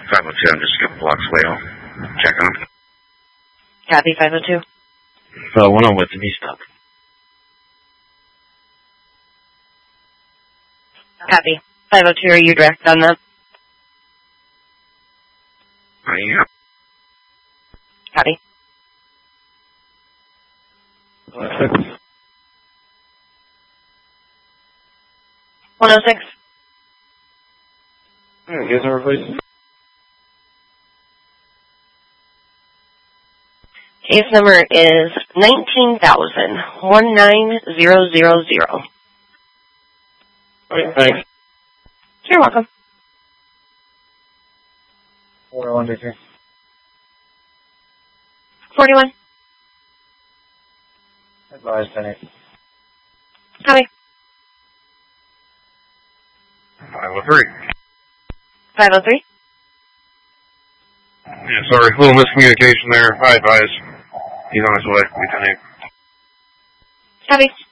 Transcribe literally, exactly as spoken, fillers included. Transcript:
five oh two, I'm just a couple blocks away. I'll check on him. Copy, five oh two. Uh, one on with the knee stop. Copy. five oh two, are you direct on that? I am. Copy. one oh six. Alright, you guys are replacing. Case number is nineteen thousand one nine zero zero zero. Alright, thanks. You're welcome. four oh one, take care. forty-one. Advise, ten eight. Copy. five oh three. five oh three. Yeah, sorry, a little miscommunication there. I advise. He's on his way. We can Copy.